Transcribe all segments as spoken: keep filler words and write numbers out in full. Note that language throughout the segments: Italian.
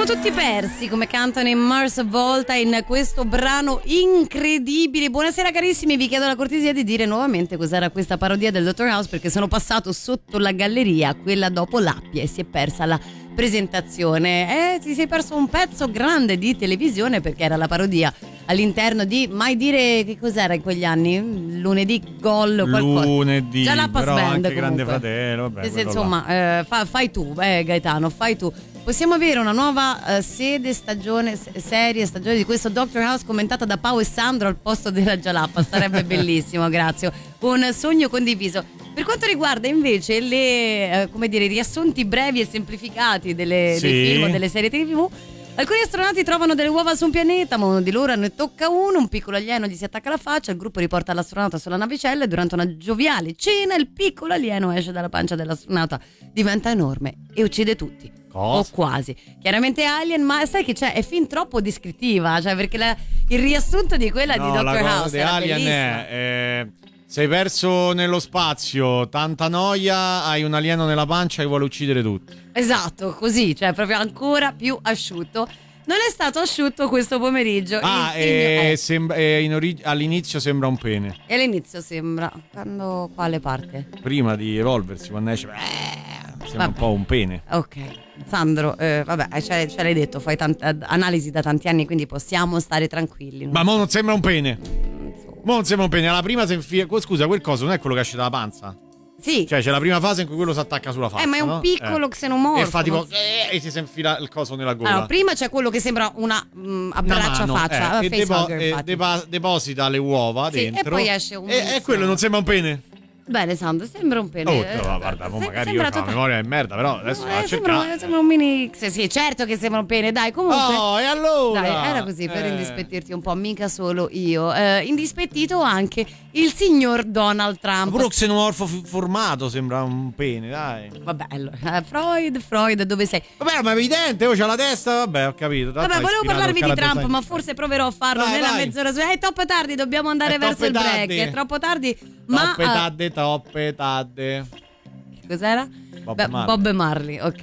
tutti persi come cantano in Mars Volta in questo brano incredibile. Buonasera carissimi, vi chiedo la cortesia di dire nuovamente cos'era questa parodia del Dottor House, perché sono passato sotto la galleria, quella dopo l'Appia, e si è persa la presentazione. Eh, ti sei perso un pezzo grande di televisione, perché era la parodia all'interno di, mai dire che cos'era in quegli anni, lunedì gol qualcosa, lunedì, già la però band, anche Grande Fratello, vabbè, sì, insomma, eh, fa, fai tu, eh, Gaetano, fai tu. Possiamo avere una nuova uh, sede, stagione, serie, stagione di questo Doctor House commentata da Pau e Sandro al posto della Gialappa, sarebbe bellissimo, grazie. Un sogno condiviso. Per quanto riguarda invece le, uh, come dire, i riassunti brevi e semplificati delle, sì. dei film o delle serie tivù, alcuni astronauti trovano delle uova su un pianeta, ma uno di loro ne tocca uno, un piccolo alieno gli si attacca alla faccia, il gruppo riporta l'astronauta sulla navicella e durante una gioviale cena il piccolo alieno esce dalla pancia dell'astronauta, diventa enorme e uccide tutti. Cosa? O quasi. Chiaramente Alien, ma sai che c'è? È fin troppo descrittiva, cioè perché la, il riassunto di quella no, di Doctor la cosa House di era Alien bellissima. è eh, sei perso nello spazio, tanta noia, hai un alieno nella pancia e vuole uccidere tutti. Esatto, così, cioè proprio ancora più asciutto. Non è stato asciutto questo pomeriggio. Ah, il signor, e eh, sembra, e in orig- all'inizio sembra un pene. e all'inizio sembra. Quando, quale parte? Prima di evolversi, quando esce, eh, sembra Vabbè. un po' un pene. Ok, Sandro, eh, vabbè, ce, ce l'hai detto, fai tante analisi da tanti anni, quindi possiamo stare tranquilli. Ma mo non sembra un pene. Insomma. Mo non sembra un pene. Alla prima si infila. Scusa, quel coso non è quello che esce dalla panza? Sì. Cioè c'è la prima fase in cui quello si attacca sulla faccia. Eh, ma è un no? piccolo eh. xenomorfo. E fa tipo non- eh, e si infila il coso nella gola. Allora, prima c'è quello che sembra una mh, abbraccia Una mano, faccia, eh, eh, e depo- facehugger, e infatti. depa- deposita le uova Sì, dentro. e poi esce un- E, e quello non sembra un pene? Bene, Sandro, sembra un pene. Oh, eh, no, guarda, mo se- magari sembra io ho la tota- memoria di merda, però adesso No, vado a eh, sembra, cercare. sembra un mini. Sì, sì, certo che sembra un pene, dai, comunque. Oh, e allora? Dai, era così per Eh. indispettirti un po', mica solo io. Eh, indispettito anche il signor Donald Trump. Pure un xenomorfo f- formato sembra un pene, dai. Vabbè, allora, eh, Freud, Freud, dove sei? Vabbè, ma è evidente, oh, c'ha la testa, vabbè, ho capito. Tanto Vabbè, ha volevo ispirato parlarvi il di character Trump, ma design. forse proverò a farlo Vai, nella vai. mezz'ora. È troppo tardi, dobbiamo andare È verso il troppe break. tardi. È troppo tardi. Ma Toppe eh, tadde, toppe tadde. cos'era? Bob Beh, Marley. Bob Marley, ok.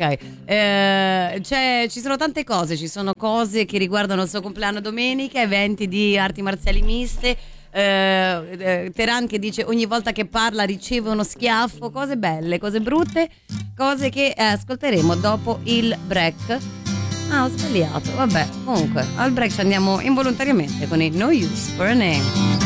Eh, c'è, ci sono tante cose, ci sono cose che riguardano il suo compleanno domenica, eventi di arti marziali miste. Eh, eh, Teheran che dice ogni volta che parla riceve uno schiaffo, cose belle, cose brutte, cose che eh, ascolteremo dopo il break. Ah, ho sbagliato, vabbè, comunque al break ci andiamo involontariamente con i No Use for a Name.